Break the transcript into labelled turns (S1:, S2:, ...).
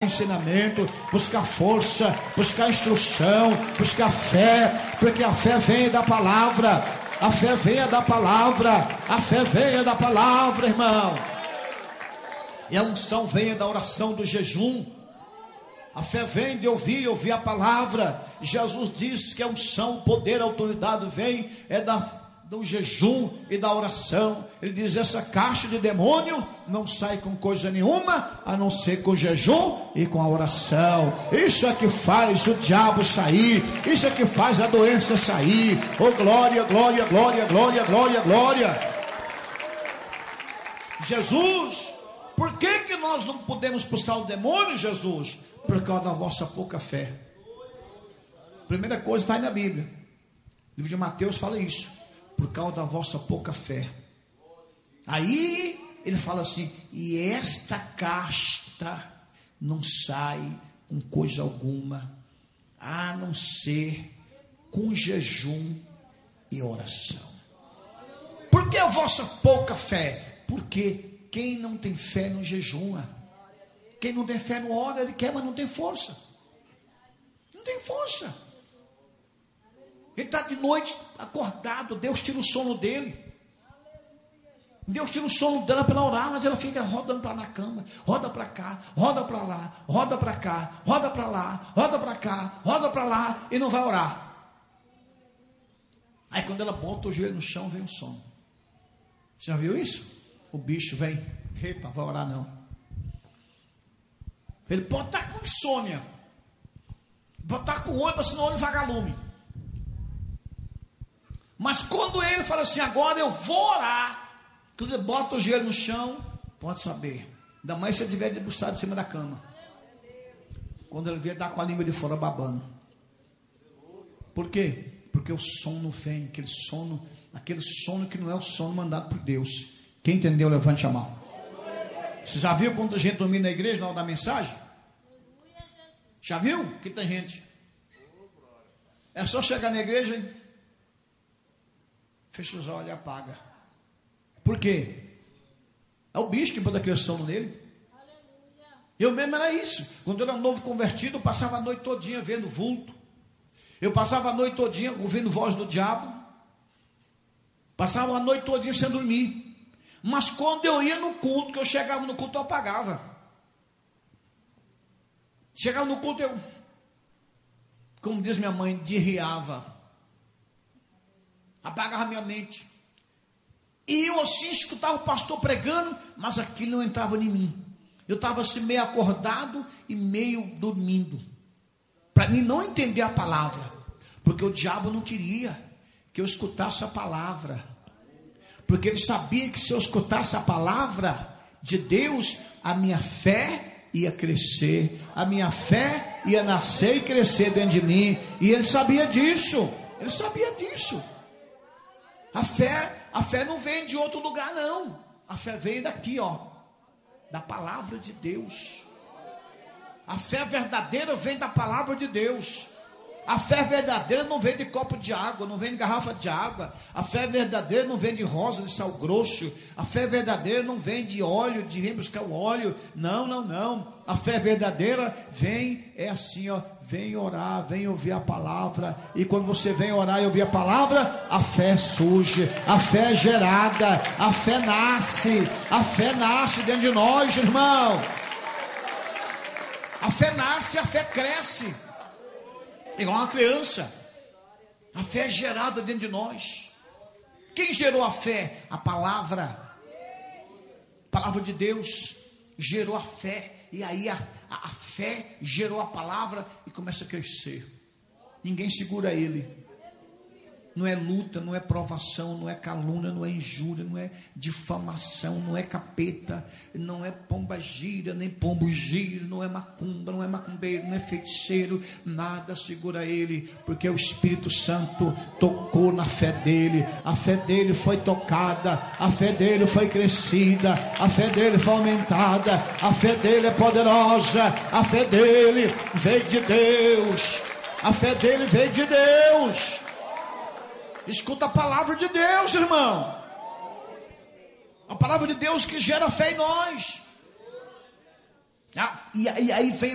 S1: ensinamento, buscar força, buscar instrução, buscar fé, porque a fé vem da palavra, a fé vem da palavra, a fé vem da palavra, irmão. E a unção vem da oração, do jejum. A fé vem de ouvir a palavra. Jesus disse que a unção, o poder, a autoridade vem do jejum e da oração. Ele diz: essa caixa de demônio não sai com coisa nenhuma, a não ser com jejum e com a oração. Isso é que faz o diabo sair, isso é que faz a doença sair. Oh, glória, glória, glória, glória, glória, glória. Jesus, por que nós não podemos expulsar o demônio, Jesus? Por causa da vossa pouca fé. Primeira coisa está aí na Bíblia. O livro de Mateus fala isso. Por causa da vossa pouca fé. Aí ele fala assim: e esta casta não sai com coisa alguma, a não ser com jejum e oração. Por que a vossa pouca fé? Porque quem não tem fé não jejuma. Quem não tem fé não ora, ele quer, mas não tem força. Não tem força. Ele está de noite acordado, Deus tira o sono dele. Deus tira o sono dela para ela orar, mas ela fica rodando para na cama, roda para cá, roda para lá, roda para cá, roda para lá, roda para cá, roda para lá, e não vai orar. Aí quando ela bota o joelho no chão, vem o sono. Você já viu isso? O bicho vem: epa, vai orar não. Ele pode estar com insônia, pode estar com o olho, para senão o olho vagalume. Mas quando ele fala assim: agora eu vou orar, quando ele bota o joelho no chão, pode saber, ainda mais se ele estiver debruçado em cima da cama. Quando ele vier dar com a língua de fora babando. Por quê? Porque o sono vem, aquele sono que não é o sono mandado por Deus. Quem entendeu, levante a mão. Você já viu quando a gente dormir na igreja na hora da mensagem? Já viu? Que tem gente. É só chegar na igreja e fecha os olhos e apaga. Por quê? É o bicho que bota aquele sono nele. Eu mesmo era isso. Quando eu era novo convertido, eu passava a noite todinha vendo vulto. Eu passava a noite todinha ouvindo voz do diabo. Passava a noite todinha sem dormir. Mas quando eu ia no culto, que eu chegava no culto, eu apagava. Chegava no culto, eu, como diz minha mãe, derriava. Apagava minha mente. E eu assim escutava o pastor pregando, mas aquilo não entrava em mim. Eu estava assim meio acordado e meio dormindo. Para mim não entender a palavra. Porque o diabo não queria que eu escutasse a palavra. Porque ele sabia que se eu escutasse a palavra de Deus, a minha fé ia crescer, a minha fé ia nascer e crescer dentro de mim. E ele sabia disso. Ele sabia disso. A fé não vem de outro lugar, não. A fé vem daqui, ó, da palavra de Deus. A fé verdadeira vem da palavra de Deus. A fé verdadeira não vem de copo de água, não vem de garrafa de água. A fé verdadeira não vem de rosa, de sal grosso. A fé verdadeira não vem de óleo, de vir buscar o óleo. Não, não, não. A fé verdadeira vem, é assim, ó, vem orar, vem ouvir a palavra. E quando você vem orar e ouvir a palavra, a fé surge, a fé é gerada, a fé nasce dentro de nós, irmão. A fé nasce, a fé cresce. Igual uma criança. A fé é gerada dentro de nós. Quem gerou a fé? A palavra. A palavra de Deus gerou a fé. E aí a fé gerou a palavra e começa a crescer. Ninguém segura ele. Não é luta, não é provação, não é calúnia, não é injúria, não é difamação, não é capeta, não é pomba gira, nem pombo gira, não é macumba, não é macumbeiro, não é feiticeiro, nada segura ele, porque o Espírito Santo tocou na fé dele, a fé dele foi tocada, a fé dele foi crescida, a fé dele foi aumentada, a fé dele é poderosa, a fé dele veio de Deus, a fé dele veio de Deus. Escuta a palavra de Deus, irmão. A palavra de Deus que gera fé em nós. E aí vem